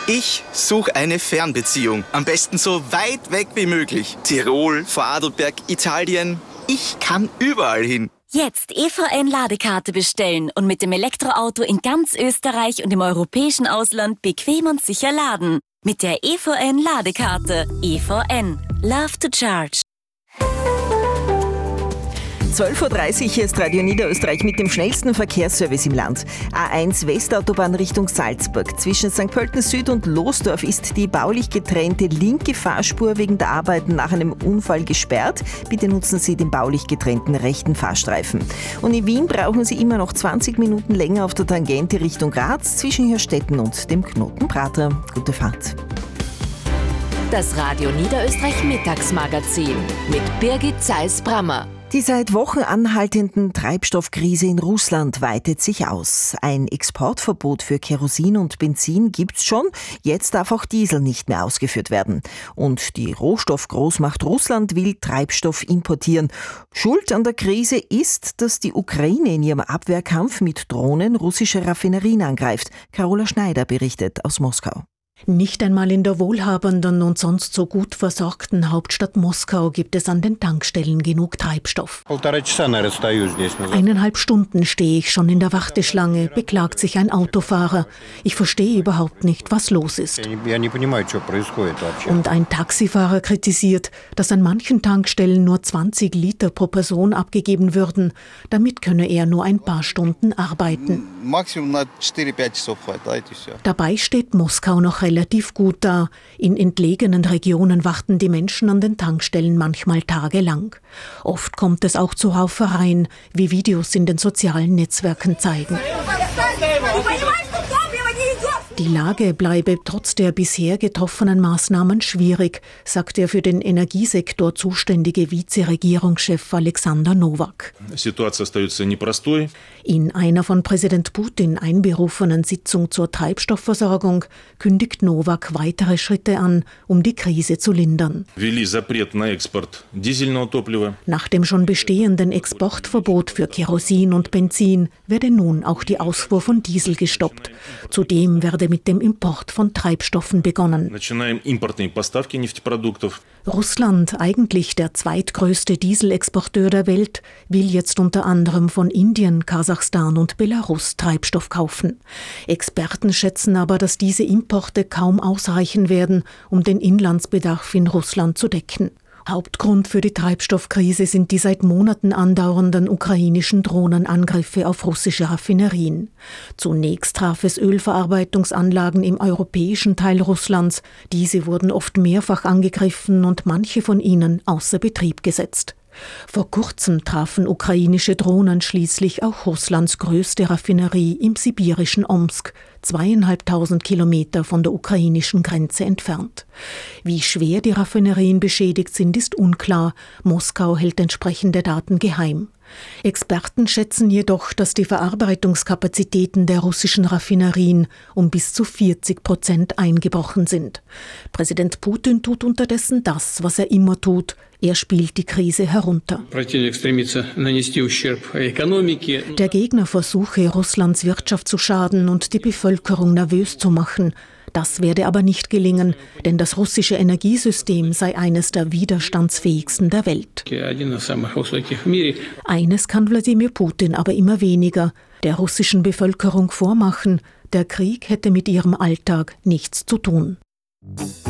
Ich suche eine Fernbeziehung. Am besten so weit weg wie möglich. Tirol, Vorarlberg, Italien. Ich kann überall hin. Jetzt EVN-Ladekarte bestellen und mit dem Elektroauto in ganz Österreich und im europäischen Ausland bequem und sicher laden. Mit der EVN-Ladekarte. EVN. Love to charge. 12.30 Uhr, hier ist Radio Niederösterreich mit dem schnellsten Verkehrsservice im Land. A1 Westautobahn Richtung Salzburg. Zwischen St. Pölten Süd und Losdorf ist die baulich getrennte linke Fahrspur wegen der Arbeiten nach einem Unfall gesperrt. Bitte nutzen Sie den baulich getrennten rechten Fahrstreifen. Und in Wien brauchen Sie immer noch 20 Minuten länger auf der Tangente Richtung Graz zwischen Hirstetten und dem Knoten Prater. Gute Fahrt. Das Radio Niederösterreich Mittagsmagazin mit Birgit Zeiss-Brammer. Die seit Wochen anhaltenden Treibstoffkrise in Russland weitet sich aus. Ein Exportverbot für Kerosin und Benzin gibt's schon. Jetzt darf auch Diesel nicht mehr ausgeführt werden. Und die Rohstoffgroßmacht Russland will Treibstoff importieren. Schuld an der Krise ist, dass die Ukraine in ihrem Abwehrkampf mit Drohnen russische Raffinerien angreift. Carola Schneider berichtet aus Moskau. Nicht einmal in der wohlhabenden und sonst so gut versorgten Hauptstadt Moskau gibt es an den Tankstellen genug Treibstoff. 1,5 Stunden stehe ich schon in der Warteschlange, beklagt sich ein Autofahrer. Ich verstehe überhaupt nicht, was los ist. Und ein Taxifahrer kritisiert, dass an manchen Tankstellen nur 20 Liter pro Person abgegeben würden. Damit könne er nur ein paar Stunden arbeiten. Dabei steht Moskau noch relativ gut da. In entlegenen Regionen warten die Menschen an den Tankstellen manchmal tagelang. Oft kommt es auch zu Raufereien, wie Videos in den sozialen Netzwerken zeigen. Die Lage bleibe trotz der bisher getroffenen Maßnahmen schwierig, sagt der für den Energiesektor zuständige Vizeregierungschef Alexander Nowak. In einer von Präsident Putin einberufenen Sitzung zur Treibstoffversorgung kündigt Nowak weitere Schritte an, um die Krise zu lindern. Nach dem schon bestehenden Exportverbot für Kerosin und Benzin werde nun auch die Ausfuhr von Diesel gestoppt. Zudem werde mit dem Import von Treibstoffen begonnen. Russland, eigentlich der zweitgrößte Dieselexporteur der Welt, will jetzt unter anderem von Indien, Kasachstan und Belarus Treibstoff kaufen. Experten schätzen aber, dass diese Importe kaum ausreichen werden, um den Inlandsbedarf in Russland zu decken. Hauptgrund für die Treibstoffkrise sind die seit Monaten andauernden ukrainischen Drohnenangriffe auf russische Raffinerien. Zunächst traf es Ölverarbeitungsanlagen im europäischen Teil Russlands. Diese wurden oft mehrfach angegriffen und manche von ihnen außer Betrieb gesetzt. Vor kurzem trafen ukrainische Drohnen schließlich auch Russlands größte Raffinerie im sibirischen Omsk, 2.500 Kilometer von der ukrainischen Grenze entfernt. Wie schwer die Raffinerien beschädigt sind, ist unklar. Moskau hält entsprechende Daten geheim. Experten schätzen jedoch, dass die Verarbeitungskapazitäten der russischen Raffinerien um bis zu 40% eingebrochen sind. Präsident Putin tut unterdessen das, was er immer tut. Er spielt die Krise herunter. Der Gegner versuche, Russlands Wirtschaft zu schaden und die Bevölkerung nervös zu machen. Das werde aber nicht gelingen, denn das russische Energiesystem sei eines der widerstandsfähigsten der Welt. Eines kann Wladimir Putin aber immer weniger: der russischen Bevölkerung vormachen, der Krieg hätte mit ihrem Alltag nichts zu tun.